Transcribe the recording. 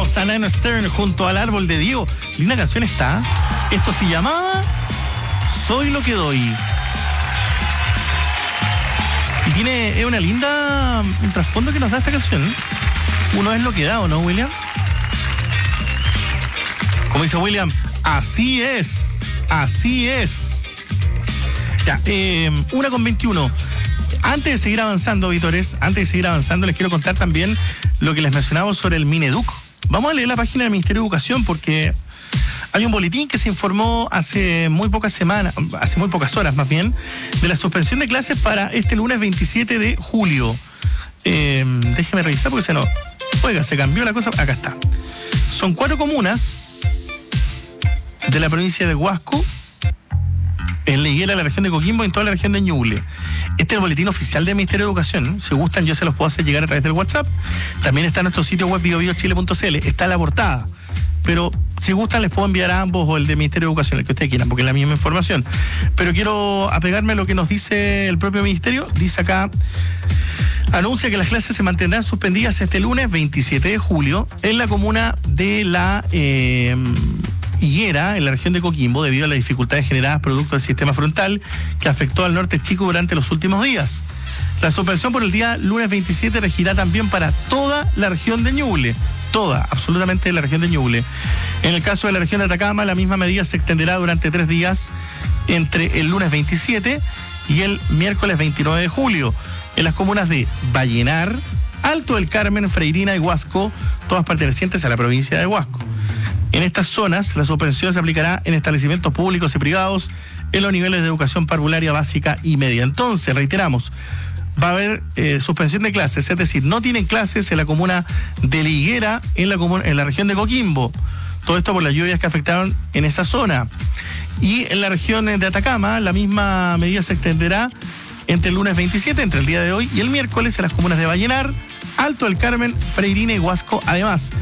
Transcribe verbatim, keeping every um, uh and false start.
escuchamos a Nino Stern junto al árbol de Diego. Linda canción está. Esto se llamaba Soy lo que doy. Y tiene es una linda un trasfondo que nos da esta canción. Uno es lo que da, ¿o no, William? Como dice William, así es, así es. Ya, eh, una con veintiuno. Antes de seguir avanzando, auditores, antes de seguir avanzando, les quiero contar también lo que les mencionamos sobre el Mineduc. Vamos a leer la página del Ministerio de Educación porque hay un boletín que se informó hace muy pocas semanas, hace muy pocas horas más bien, de la suspensión de clases para este lunes veintisiete de julio. Eh, déjeme revisar porque se no... Oiga, se cambió la cosa. Acá está. Son cuatro comunas de la provincia de Huasco, en la Higuera, la región de Coquimbo y en toda la región de Ñuble. Este es el boletín oficial del Ministerio de Educación. Si gustan, yo se los puedo hacer llegar a través del WhatsApp. También está en nuestro sitio web bio bio chile punto c l. Está en la portada. Pero si gustan, les puedo enviar a ambos o el del Ministerio de Educación, el que ustedes quieran, porque es la misma información. Pero quiero apegarme a lo que nos dice el propio Ministerio. Dice acá: anuncia que las clases se mantendrán suspendidas este lunes veintisiete de julio en la comuna de la eh, Higuera, en la región de Coquimbo, debido a las dificultades generadas producto del sistema frontal que afectó al norte chico durante los últimos días. La suspensión por el día lunes veintisiete regirá también para toda la región de Ñuble. Toda, absolutamente la región de Ñuble. En el caso de la región de Atacama, la misma medida se extenderá durante tres días entre el lunes veintisiete y el miércoles veintinueve de julio. En las comunas de Vallenar, Alto del Carmen, Freirina y Huasco, todas pertenecientes a la provincia de Huasco. En estas zonas, la suspensión se aplicará en establecimientos públicos y privados en los niveles de educación parvularia básica y media. Entonces, reiteramos, va a haber eh, suspensión de clases, es decir, no tienen clases en la comuna de La Higuera, en la, comuna, en la región de Coquimbo. Todo esto por las lluvias que afectaron en esa zona. Y en la región de Atacama, la misma medida se extenderá entre el lunes veintisiete, entre el día de hoy y el miércoles, en las comunas de Vallenar, Alto del Carmen, Freirina y Huasco. Además,